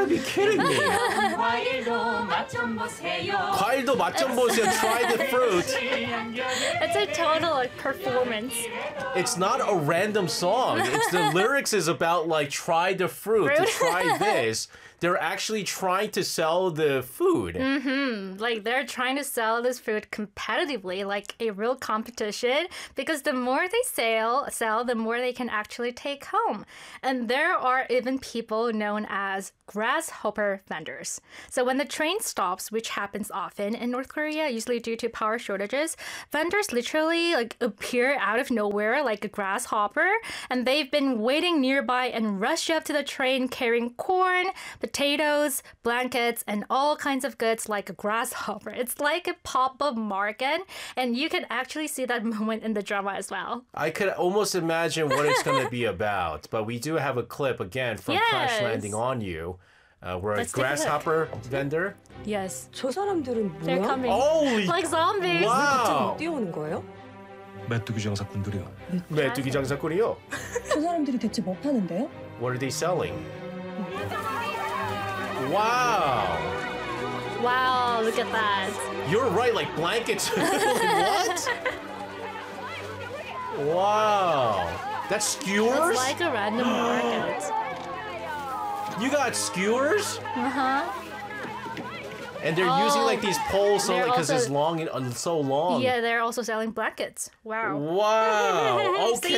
gotta be kidding me. 과일도 맛 좀 보세요. 과일도 맛 좀 보세요. Try the fruit. It's a total like performance. It's not a random song. It's the lyrics is about like try the fruit to try this. They're actually trying to sell the food. Like they're trying to sell this food competitively, like a real competition, because the more they sell, the more they can actually take home. And there are even people known as grasshopper vendors. So when the train stops, which happens often in North Korea, usually due to power shortages, vendors literally like appear out of nowhere like a grasshopper, and they've been waiting nearby and rush up to the train carrying corn, potatoes, blankets, and all kinds of goods like a grasshopper. It's like a pop-up market, and you can actually see that moment in the drama as well. I could almost imagine what it's going to be about, but we do have a clip again from Crash Landing on You, where a Let's take a look. grasshopper vendor. Yes. 저 사람들은 They're 뭐야? coming. Holy Like zombies. wow! 뛰어오는 거예요? 메뚜기 장사꾼들이요. 메뚜기 장사꾼이요. 저 사람들이 대체 뭐 파는데요? What are they selling? Wow! Wow, look at that. You're right, like blankets. What? Wow! That's skewers? It's like a random market. You got skewers? Uh-huh. And they're using like these poles so they're because it's also- long and so long. Yeah, they're also selling blankets. Wow. Wow. See?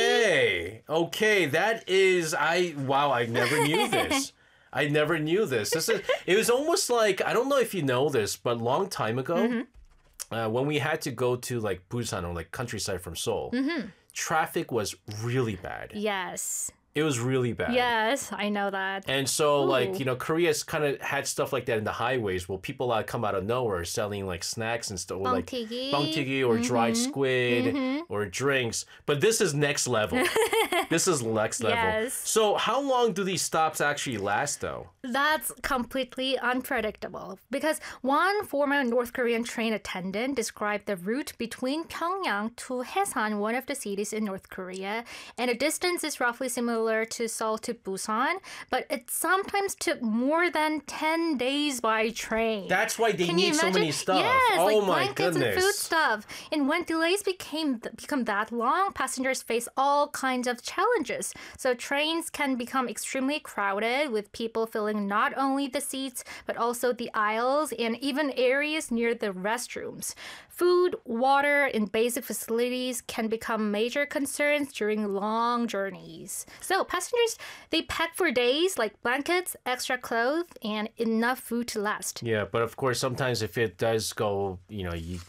Okay. That is I never knew this. I never knew this. It was almost like, I don't know if you know this, but a long time ago, when we had to go to like Busan or like countryside from Seoul, traffic was really bad. Yes. It was really bad. Yes, I know that. And so, like, Ooh. you know, Korea's kind of had stuff like that in the highways where people come out of nowhere selling like snacks and stuff, or like Bangtigi. bangtigi or dried squid or drinks. But this is next level. This is next level. Yes. So, how long do these stops actually last, though? That's completely unpredictable because one former North Korean train attendant described the route between Pyongyang to Haesan, one of the cities in North Korea, and the distance is roughly similar to Seoul to Busan, but it sometimes took more than 10 days by train. That's why they Can you need so imagine? many stuff. Yes, oh like my blankets goodness. and food stuff. And when delays become that long, passengers face all kinds of challenges. So trains can become extremely crowded with people filling not only the seats, but also the aisles and even areas near the restrooms. Food, water, and basic facilities can become major concerns during long journeys. So passengers, they pack for days like blankets, extra clothes, and enough food to last. Yeah, but of course, sometimes if it does go, you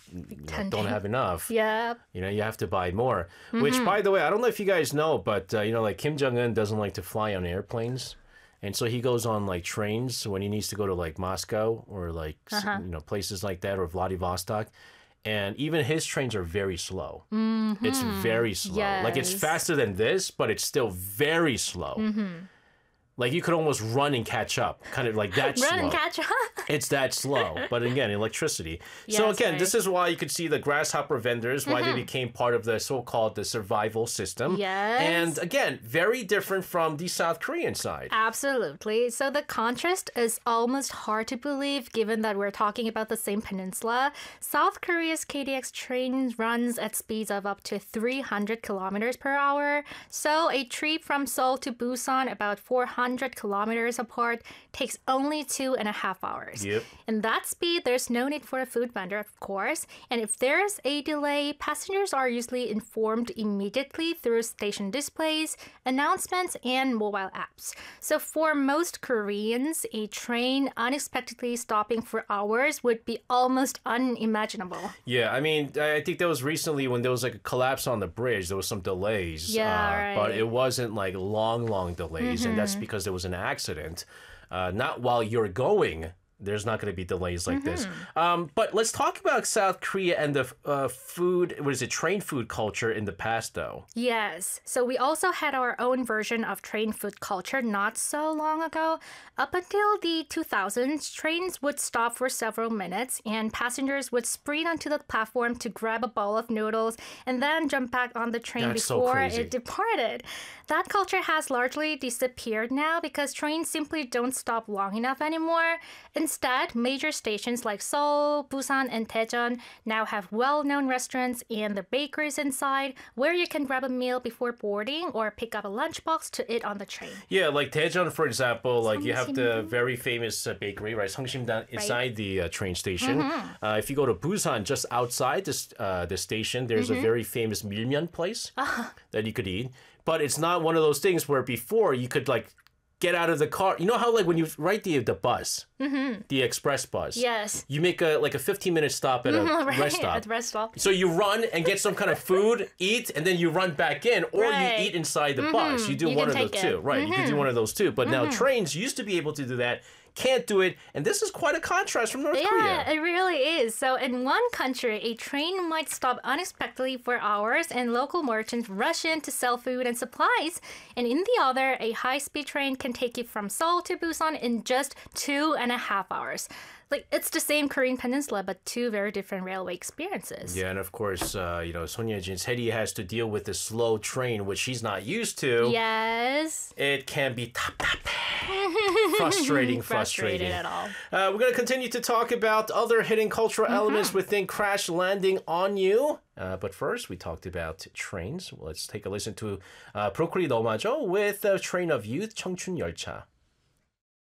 don't have enough. Yeah. You have to buy more. Which, by the way, I don't know if you guys know, but, like Kim Jong-un doesn't like to fly on airplanes. And so he goes on like trains when he needs to go to like Moscow or like, places like that or Vladivostok. And even his trains are very slow. It's very slow. Like it's Yes. faster than this, but it's still very slow. Like you could almost run and catch up, kind of like that slow. Run and catch up. It's that slow. But again, electricity. So Yes, again, right. this is why you could see the grasshopper vendors, why they became part of the so-called the survival system. Yes. And again, very different from the South Korean side. Absolutely. So the contrast is almost hard to believe given that we're talking about the same peninsula. South Korea's KDX train runs at speeds of up to 300 kilometers per hour. So a trip from Seoul to Busan, about 400 kilometers apart, takes only 2.5 hours. Yep. In that speed, there's no need for a food vendor, of course. And if there's a delay, passengers are usually informed immediately through station displays, announcements, and mobile apps. So for most Koreans, a train unexpectedly stopping for hours would be almost unimaginable. Yeah, I mean, I think that was recently when there was like a collapse on the bridge. There was some delays. Yeah, But right. it wasn't like long delays. And that's because there was an accident. Not while you're going there's not going to be delays like this. But let's talk about South Korea and the food, what is it, train food culture in the past, though. Yes. So we also had our own version of train food culture not so long ago. Up until the 2000s, trains would stop for several minutes and passengers would sprint onto the platform to grab a bowl of noodles and then jump back on the train That's so before crazy. it departed. That culture has largely disappeared now because trains simply don't stop long enough anymore. Instead, major stations like Seoul, Busan, and Daejeon now have well-known restaurants and the bakeries inside where you can grab a meal before boarding or pick up a lunchbox to eat on the train. Yeah, like Daejeon, for example, like you have the very famous bakery, right? Seongsimdan inside the train station. If you go to Busan, just outside the station, there's a very famous milmyeon place that you could eat. But it's not one of those things where before you could like get out of the car. You know how like when you ride the bus, the express bus. Yes. You make a 15-minute stop at a Right, rest stop. at the rest stop. So you run and get some kind of food, eat, and then you run back in, or Right. you eat inside the bus. You do You one can of those take two, it. right? You can do one of those two. But now trains used to be able to do that, can't do it, and this is quite a contrast from North Yeah, Korea. it really is. So in one country, a train might stop unexpectedly for hours and local merchants rush in to sell food and supplies. And in the other, a high-speed train can take you from Seoul to Busan in just 2.5 hours. Like, it's the same Korean peninsula, but two very different railway experiences. Yeah, and of course, Son Ye-jin's Hedy has to deal with the slow train, which she's not used to. Yes. It can be frustrating. Frustrated at all. We're going to continue to talk about other hidden cultural elements within Crash Landing on You. But first, we talked about trains. Let's take a listen to Procuri 넘어져 with Train of Youth, 청춘 열차.